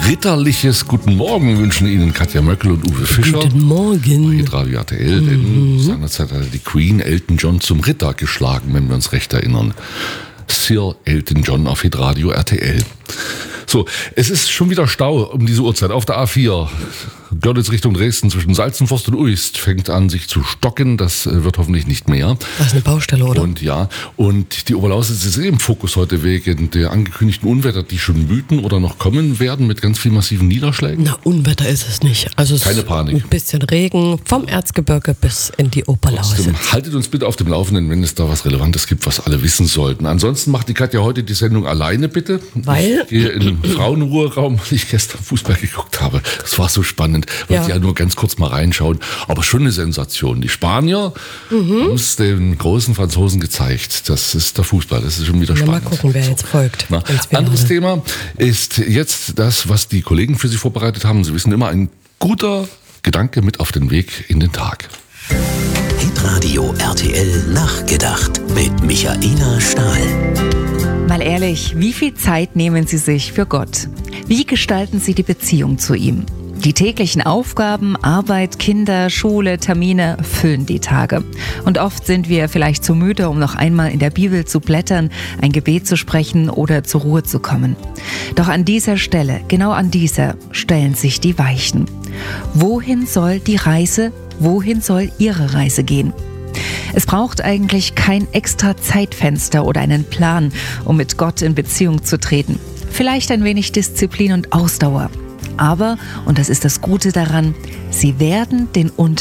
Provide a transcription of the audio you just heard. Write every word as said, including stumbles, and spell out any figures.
ritterliches Guten Morgen wünschen Ihnen Katja Möckel und Uwe Fischer. Guten Morgen. Bei Radio R T L, denn Mhm. seinerzeit hat die Queen Elton John zum Ritter geschlagen, wenn wir uns recht erinnern. Sir Elton John auf Hitradio R T L. So, es ist schon wieder Stau um diese Uhrzeit auf der A vier. Görlitz Richtung Dresden zwischen Salzenforst und Uist fängt an, sich zu stocken. Das äh, wird hoffentlich nicht mehr. Das ist eine Baustelle, oder? Und ja, und die Oberlausitz ist eh im Fokus heute wegen der angekündigten Unwetter, die schon wüten oder noch kommen werden mit ganz viel massiven Niederschlägen. Na, Unwetter ist es nicht. Also es Keine ist Panik. Ein bisschen Regen vom Erzgebirge bis in die Oberlausitz. Trotzdem, haltet uns bitte auf dem Laufenden, wenn es da was Relevantes gibt, was alle wissen sollten. Ansonsten macht die Katja heute die Sendung alleine, bitte. Weil? Ich gehe in den Frauenruheraum, weil ich gestern Fußball geguckt habe. Das war so spannend. Wollte ja. ja nur ganz kurz mal reinschauen. Aber schon eine Sensation. Die Spanier mhm. haben es den großen Franzosen gezeigt. Das ist der Fußball. Das ist schon wieder ja, spannend. Mal gucken, wer jetzt folgt. Na, anderes Thema ist jetzt das, was die Kollegen für Sie vorbereitet haben. Sie wissen immer, ein guter Gedanke mit auf den Weg in den Tag. Hitradio R T L Nachgedacht mit Michaela Stahl. Mal ehrlich, wie viel Zeit nehmen Sie sich für Gott? Wie gestalten Sie die Beziehung zu ihm? Die täglichen Aufgaben, Arbeit, Kinder, Schule, Termine füllen die Tage. Und oft sind wir vielleicht zu müde, um noch einmal in der Bibel zu blättern, ein Gebet zu sprechen oder zur Ruhe zu kommen. Doch an dieser Stelle, genau an dieser, stellen sich die Weichen. Wohin soll die Reise, wohin soll Ihre Reise gehen? Es braucht eigentlich kein extra Zeitfenster oder einen Plan, um mit Gott in Beziehung zu treten. Vielleicht ein wenig Disziplin und Ausdauer. Aber, und das ist das Gute daran, Sie werden den Unterschied